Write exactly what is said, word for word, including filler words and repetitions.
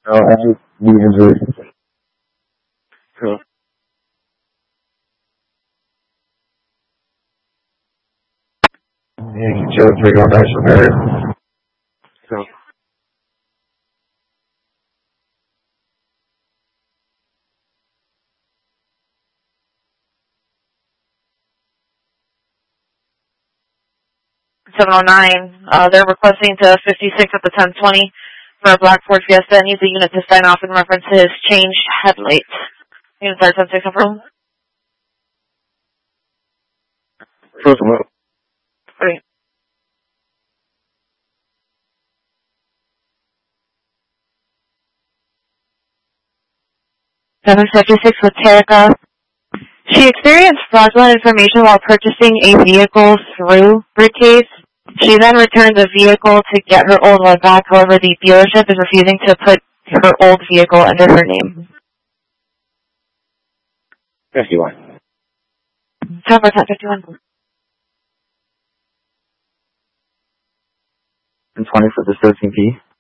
No, I need injury. Cool. Yankee Joe three going back from there. Cool. seven oh nine, uh, they're requesting to fifty-six at the ten twenty for a black Ford Fiesta. Needs a unit to sign off in reference to his changed headlights. Unit start ten six confirm. Close them up. Three. seven fifty-six with Terica. She experienced fraudulent information while purchasing a vehicle through Brickcase. She then returned the vehicle to get her old one back. However, the dealership is refusing to put her old vehicle under her name. fifty-one. ten percent, fifty-one. And twenty for the thirteen P.